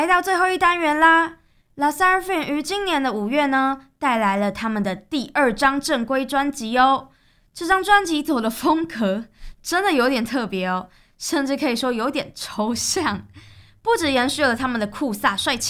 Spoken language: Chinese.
来到最后一单元啦 ，LE SSERAFIM 于今年的5月呢，带来了他们的第2张正规专辑哦。这张专辑走的风格真的有点特别哦，甚至可以说有点抽象，不只延续了他们的酷飒帅气